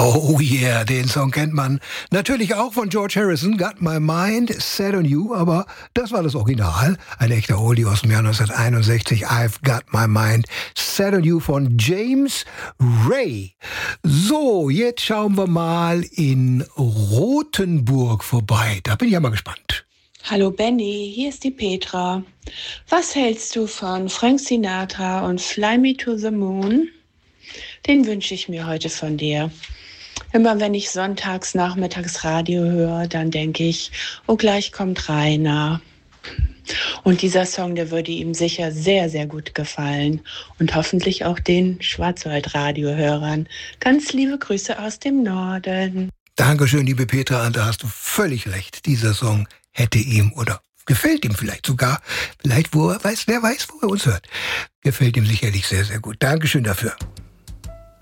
Oh yeah, den Song kennt man natürlich auch von George Harrison, Got My Mind Set on You, aber das war das Original, ein echter Oldie aus dem Jahr 1961, I've Got My Mind Set on You von James Ray. So, jetzt schauen wir mal in Rothenburg vorbei, da bin ich ja mal gespannt. Hallo Benny, hier ist die Petra. Was hältst du von Frank Sinatra und Fly Me to the Moon? Den wünsche ich mir heute von dir. Immer wenn ich sonntags nachmittags Radio höre, dann denke ich, oh gleich kommt Rainer. Und dieser Song, der würde ihm sicher sehr, sehr gut gefallen. Und hoffentlich auch den Schwarzwald-Radio-Hörern. Ganz liebe Grüße aus dem Norden. Dankeschön, liebe Petra, und da hast du völlig recht. Dieser Song hätte ihm oder gefällt ihm vielleicht sogar, wer weiß, wo er uns hört. Gefällt ihm sicherlich sehr, sehr gut. Dankeschön dafür.